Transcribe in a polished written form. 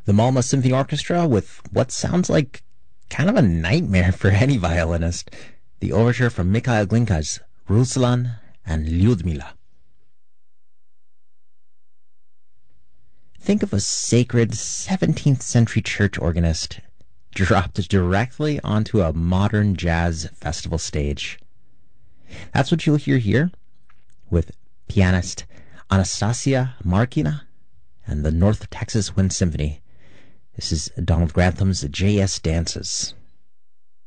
The Malmö Symphony Orchestra with what sounds like kind of a nightmare for any violinist. The overture from Mikhail Glinka's Ruslan and Lyudmila. Think of a sacred 17th century church organist dropped directly onto a modern jazz festival stage. That's what you'll hear here with pianist Anastasia Markina and the North Texas Wind Symphony. This is Donald Grantham's J.S. Dances.